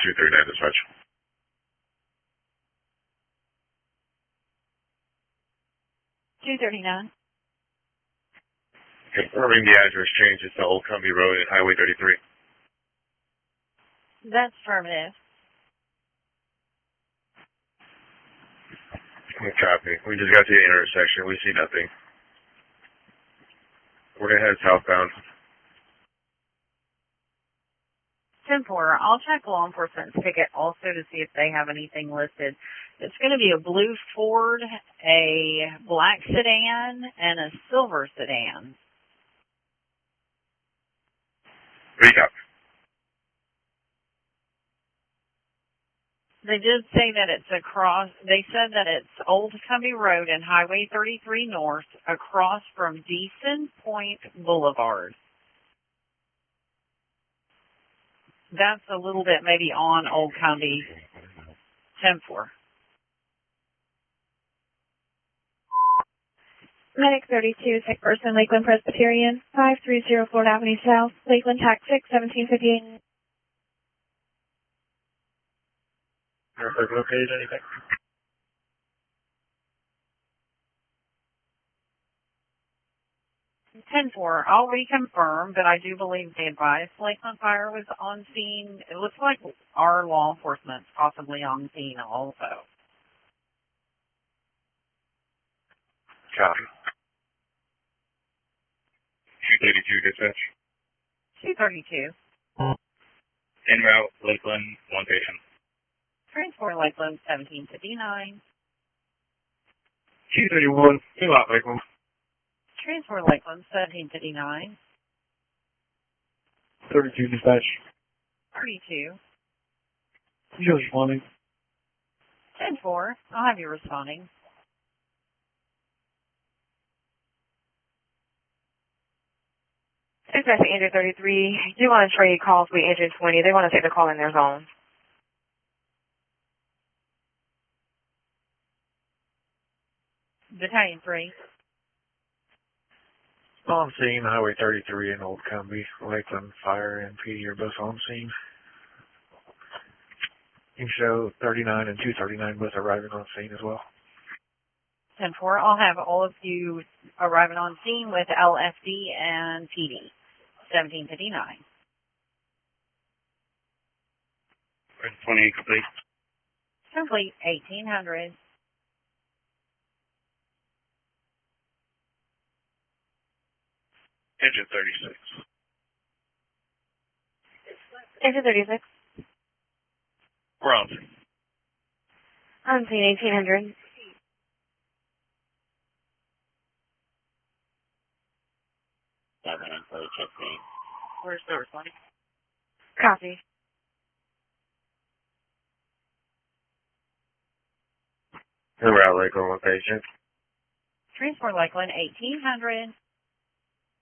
239 dispatch. $239. Confirming the address change is to Old Cumbie Road and Highway 33. That's affirmative. Copy. We just got to the intersection. We see nothing. We're going to head southbound. 10-4, I'll check law enforcement's ticket also to see if they have anything listed. It's going to be a blue Ford, a black sedan, and a silver sedan. Recap. They did say that it's across, they said that it's Old Cumbie Road and Highway 33 North across from Deason Point Boulevard. That's a little bit maybe on Old Cumbie. 10-4. Medic 32, sick person, Lakeland Presbyterian, 530 Florida Avenue South, Lakeland TAC 6, 1758. Located anything? I'll reconfirm, but I do believe they advised Lakeland Fire was on scene. It looks like our law enforcement's possibly on scene also. Copy. 232 dispatch. 232. En route, Lakeland, one patient. Transport Lakeland 1759. 231, in lot Lakeland. Transport Lakeland 1759. 32 dispatch. 32. You're responding. 10-4, I'll have you responding. Dispatch Andrew 33, do want to trade calls with Andrew 20. They want to take the call in their zone. Battalion 3. On scene, Highway 33 in Old Cumbie, Lakeland Fire and PD are both on scene. You show 39 and 239 both arriving on scene as well. 10-4, I'll have all of you arriving on scene with LFD and PD. 1759. 28 complete. Complete 1800. Engine 36. Engine 36. We're on scene. On scene 1800. Where's the responding? Copy. En route, Lakeland, one patient. Transport Lakeland 1800.